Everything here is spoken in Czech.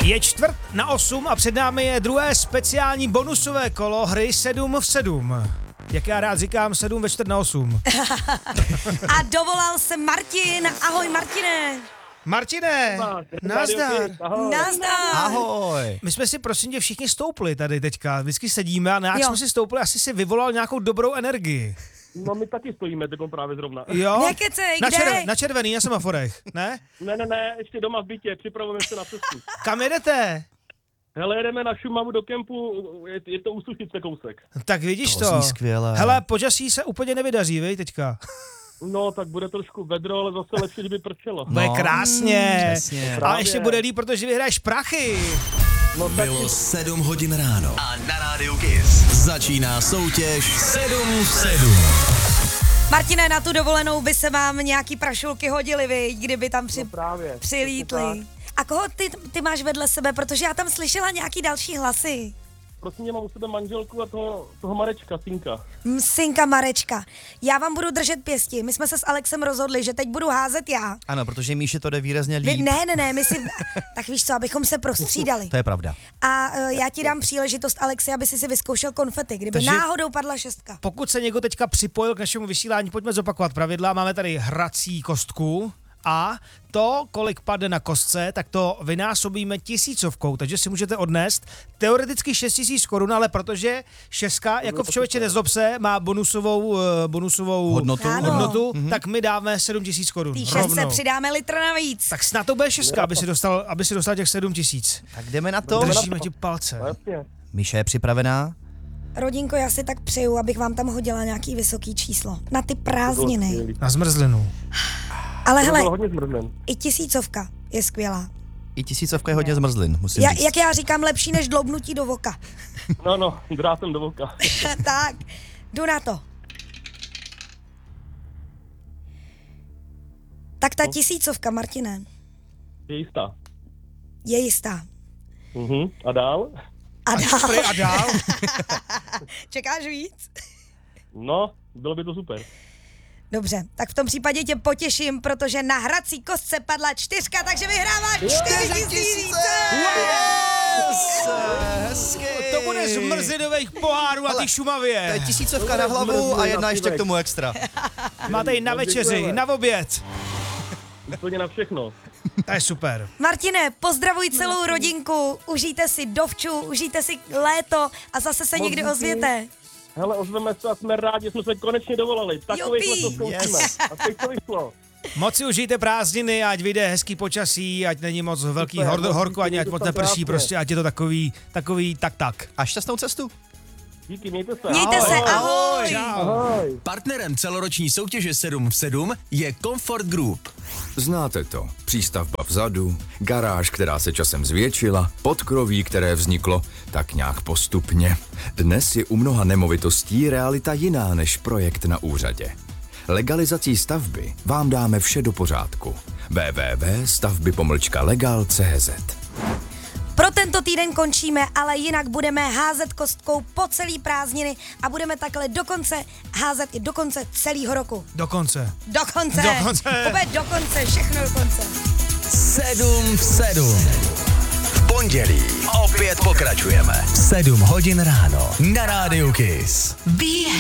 Je 7:45 a před námi je druhé speciální bonusové kolo hry 7 v 7. Jak já rád říkám, 7 ve 7:45. A dovolal se Martin. Ahoj, Martine. Martine, nazdar. Nazdar. Ahoj. My jsme si prosím tě všichni stoupli tady teďka. Vždycky sedíme a nějak jsme si stoupli, asi si vyvolal nějakou dobrou energii. No my taky stojíme teď právě zrovna. Jo? Nekecej, kde? Na červený, na semaforech, ne? Ne, ještě doma v bytě, připravujeme se na cestu. Kam jedete? Hele, jedeme na Šumavu do kempu, je to u Sušice kousek. Tak vidíš To to. zní skvěle. Hele, počasí se úplně nevydaří, vej teďka. No, tak bude trošku vedro, ale zase lepší, kdyby pršelo. Bude krásně. přesně. A ještě bude líp, protože vyhraješ prachy. No, tak Bylo 7 hodin ráno a na rádiu Kiss začíná soutěž 7 v 7. Martine, na tu dovolenou by se vám nějaký prašulky hodily, viď, kdyby tam právě. přilítli. A koho ty máš vedle sebe, protože já tam slyšela nějaký další hlasy. Prosím mě, mám u sebe manželku a toho Marečka, synka. Synka Marečka. Já vám budu držet pěsti. My jsme se s Alexem rozhodli, že teď budu házet já. Ano, protože Míše to jde výrazně líp. Ne, my si... Tak víš co, abychom se prostřídali. To je pravda. A já ti dám příležitost, Alexi, aby si vyzkoušel konfety, kdyby Takže- náhodou padla 6. Pokud se někdo teďka připojil k našemu vysílání, pojďme zopakovat pravidla. Máme tady hrací kostku a to, kolik padne na kostce, tak to vynásobíme 1000, takže si můžete odnést teoreticky 6 000 korun, ale protože 6, jako v člověče nezlob se, má bonusovou Hodnotu. Ano. hodnotu, tak my dáme 7 000 korun. Tý 6 se přidáme litr navíc. Tak snad to bude 6, aby si dostal těch 7 000. Tak jdeme na to. Držíme ti palce. Jasně. Míše je připravená? Rodinko, já si tak přeju, abych vám tam hodila nějaký vysoký číslo. Na ty prázdniny. Na zmrzlinu. Ale To bylo hele, hodně zmrzlen. i 1000 je skvělá. I 1000 je hodně zmrzlin, musím říct. Jak já říkám, lepší než dloubnutí do voka. No, drátem do voka. Tak, jdu na to. Tak ta 1000, Martine, Je jistá. je jistá. A dál? A dál. A dál? Čekáš víc? No, bylo by to super. Dobře, tak v tom případě tě potěším, protože na hrací kostce padla 4, takže vyhráváš 4 000. Hezky. To bude z mrzlinových pohárů a ty To je Šumavě. 1000 na hlavu a jedna ještě k tomu extra. Máte ji na večeři, na oběd. Úplně na všechno. To je super. Martine, pozdravuj celou rodinku, užijte si dovču, užijte si léto a zase se někdy ozvěte. Hele, ozveme se a jsme rádi, jsme se konečně dovolali. Takových Jupi. to zkoušíme. A teď to vyšlo. Moc si užijte prázdniny, ať vyjde hezký počasí, ať není moc velký horko, ani ať moc neprší, prostě ať je to takový tak. A šťastnou cestu. Díky, mějte se. Mějte se, ahoj. Čau. Ahoj. Partnerem celoroční soutěže 7 v 7 je Comfort Group. Znáte to. Přístavba vzadu, garáž, která se časem zvětšila, podkroví, které vzniklo tak nějak postupně. Dnes je u mnoha nemovitostí realita jiná než projekt na úřadě. Legalizací stavby vám dáme vše do pořádku. www.stavby-legal.cz Pro tento týden končíme, ale jinak budeme házet kostkou po celý prázdniny a budeme takhle dokonce házet i do konce celého roku. Dokonce. Dokonce. Opět dokonce, všechno dokonce. 7 v 7. V pondělí opět pokračujeme. 7 hodin ráno na rádiu Kiss.